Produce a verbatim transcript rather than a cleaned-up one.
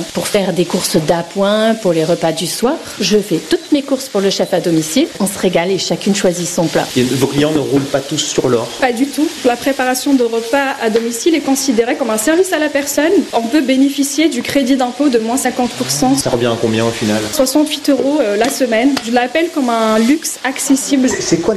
pour faire des courses d'appoint pour les repas du soir. Je fais toutes mes courses pour le chef à domicile. On se régale et chacune choisit son plat. Et vos clients ne roulent pas tous sur l'or? Pas du tout. La préparation de repas à domicile est considérée comme un service à la personne. On peut bénéficier du crédit d'impôt de moins cinquante pour cent. Ça revient à combien au final? soixante-huit euros euh, la semaine. Je l'appelle comme un luxe accessible. C'est quoi